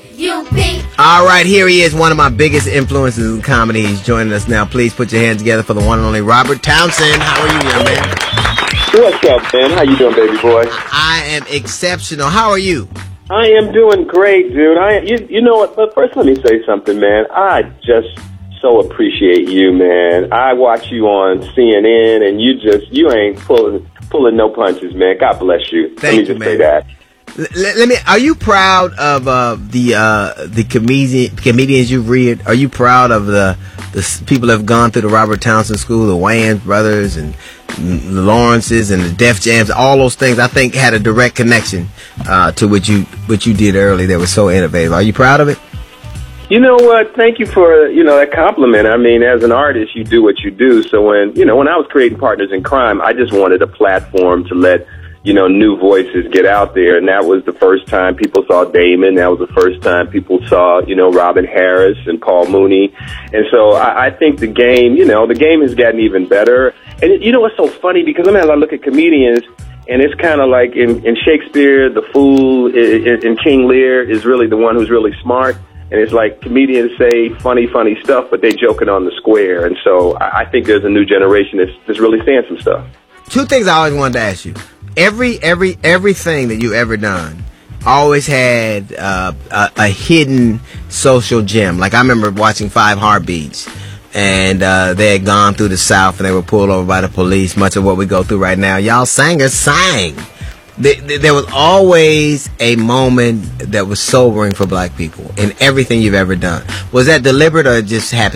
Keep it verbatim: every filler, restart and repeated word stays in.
U P. All right, here he is, one of my biggest influences in comedy. He's joining us now. Please put your hands together for the one and only Robert Townsend. How are you, young man? What's up, man? How you doing, baby boy? I am exceptional. How are you? I am doing great, dude. I, you, you know what? But first, let me say something, man. I just so appreciate you, man. I watch you on C N N, and you just you ain't pulling pulling no punches, man. God bless you. Thank let me you, just man. say that. Let, let me. Are you proud of uh, the uh, the comedian comedians you've read? Are you proud of the the s- people that have gone through the Robert Townsend School, the Wayans brothers and the Lawrences and the Def Jams? All those things I think had a direct connection uh, to what you what you did early. That was so innovative. Are you proud of it? You know what? Thank you for, you know, that compliment. I mean, as an artist, you do what you do. So when, you know, when I was creating Partners in Crime, I just wanted a platform to let, you know, new voices get out there. And that was the first time people saw Damon. That was the first time people saw, you know, Robin Harris and Paul Mooney. And so I, I think the game, you know, the game has gotten even better. And, it, you know, what's so funny? Because I mean, I look at comedians, and it's kind of like in, in Shakespeare, the fool in, in King Lear is really the one who's really smart. And it's like comedians say funny, funny stuff, but they joking on the square. And so I, I think there's a new generation that's, that's really saying some stuff. Two things I always wanted to ask you. Every every everything that you ever done always had uh, a, a hidden social gem. Like I remember watching Five Heartbeats, and uh, they had gone through the South and they were pulled over by the police. Much of what we go through right now, y'all singers sang. There was always a moment that was sobering for black people in everything you've ever done. Was that deliberate or it just happened?